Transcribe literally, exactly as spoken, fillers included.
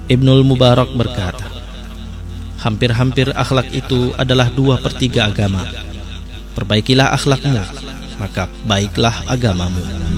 Ibnul Mubarak berkata, hampir-hampir akhlak itu adalah dua per tiga agama. Perbaikilah akhlakmu, maka baiklah agamamu.